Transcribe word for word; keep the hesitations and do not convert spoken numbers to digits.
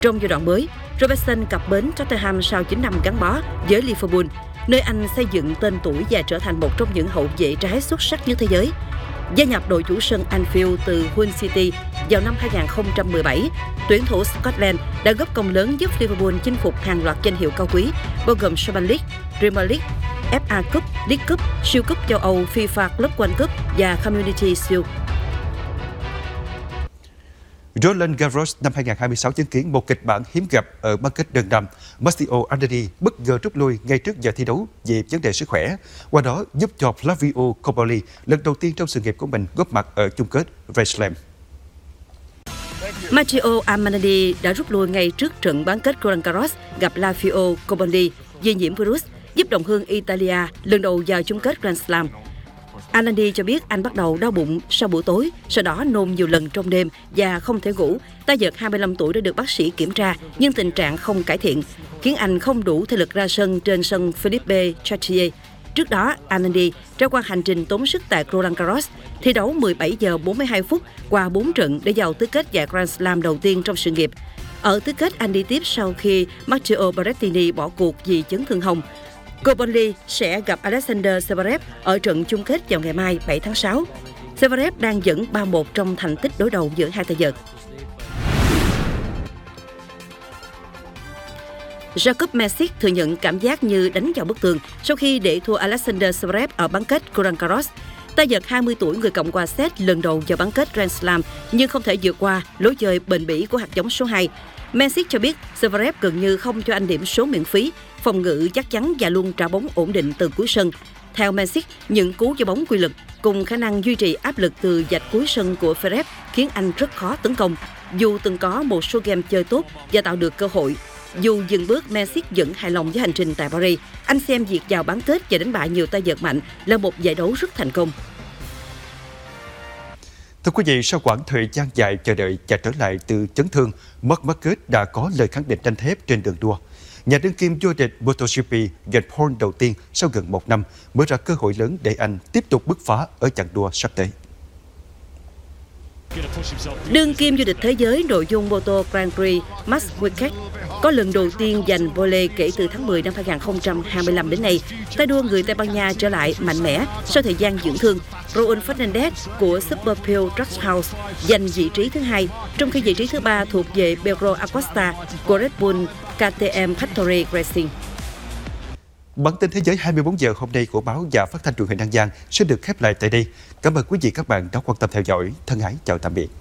Trong giai đoạn mới, Robertson cập bến Tottenham sau chín năm gắn bó với Liverpool, nơi anh xây dựng tên tuổi và trở thành một trong những hậu vệ trái xuất sắc nhất thế giới. Gia nhập đội chủ sân Anfield từ Hull City vào năm hai nghìn không trăm mười bảy, tuyển thủ Scotland đã góp công lớn giúp Liverpool chinh phục hàng loạt danh hiệu cao quý, bao gồm Champions League, Premier League, ép a Cup, League Cup, siêu cúp châu Âu, FIFA Club World Cup và Community Shield. Roland Garros năm hai nghìn không trăm hai mươi sáu chứng kiến một kịch bản hiếm gặp ở bán kết đơn nam. Matteo Allegri bất ngờ rút lui ngay trước giờ thi đấu vì vấn đề sức khỏe, qua đó giúp cho Flavio Cobolli lần đầu tiên trong sự nghiệp của mình góp mặt ở chung kết Grand Slam. Matteo Allegri đã rút lui ngay trước trận bán kết Roland Garros gặp Flavio Cobolli vì nhiễm virus, giúp đồng hương Italia lần đầu vào chung kết Grand Slam. Allegri cho biết anh bắt đầu đau bụng sau bữa tối, sau đó nôn nhiều lần trong đêm và không thể ngủ. Tay vợt hai mươi lăm tuổi đã được bác sĩ kiểm tra nhưng tình trạng không cải thiện, khiến anh không đủ thể lực ra sân trên sân Philippe Chatrier. Trước đó, Allegri trải qua hành trình tốn sức tại Roland Garros, thi đấu mười bảy giờ bốn mươi hai phút qua bốn trận để vào tứ kết giải Grand Slam đầu tiên trong sự nghiệp. Ở tứ kết, anh đi tiếp sau khi Matteo Berrettini bỏ cuộc vì chấn thương hông. Cobolli sẽ gặp Alexander Zverev ở trận chung kết vào ngày mai bảy tháng sáu. Zverev đang dẫn ba một trong thành tích đối đầu giữa hai tay vợt. Jakub Mesic thừa nhận cảm giác như đánh vào bức tường sau khi để thua Alexander Zverev ở bán kết Roland Garros. Tay vợt hai mươi tuổi người Cộng hòa Séc lần đầu vào bán kết Grand Slam nhưng không thể vượt qua lối chơi bền bỉ của hạt giống số hai. Mesic cho biết Zverev gần như không cho anh điểm số miễn phí, phòng ngự chắc chắn và luôn trả bóng ổn định từ cuối sân. Theo Mesic, những cú giao bóng quy lực cùng khả năng duy trì áp lực từ vạch cuối sân của Zverev khiến anh rất khó tấn công. Dù từng có một số game chơi tốt và tạo được cơ hội, dù dừng bước, Mesic vẫn hài lòng với hành trình tại Paris. Anh xem việc vào bán kết và đánh bại nhiều tay vợt mạnh là một giải đấu rất thành công. Thưa quý vị, sau khoảng thời gian dài chờ đợi và trở lại từ chấn thương, Marc Marquez đã có lời khẳng định tranh thép trên đường đua. Nhà đương kim vô địch MotoGP giành pole đầu tiên sau gần một năm mở ra cơ hội lớn để anh tiếp tục bứt phá ở chặng đua sắp tới. Đương kim vô địch thế giới nội dung Moto Grand Prix Marc Marquez có lần đầu tiên giành pole kể từ tháng mười năm hai nghìn không trăm hai mươi lăm đến nay. Tay đua người Tây Ban Nha trở lại mạnh mẽ sau thời gian dưỡng thương. Raúl Fernandez của Superpole Trackhouse giành vị trí thứ hai, trong khi vị trí thứ ba thuộc về Pedro Acosta của Red Bull ca tê em Factory Racing. Bản tin Thế giới hai mươi bốn giờ hôm nay của báo và phát thanh truyền hình An Giang sẽ được khép lại tại đây. Cảm ơn quý vị các bạn đã quan tâm theo dõi. Thân ái chào tạm biệt.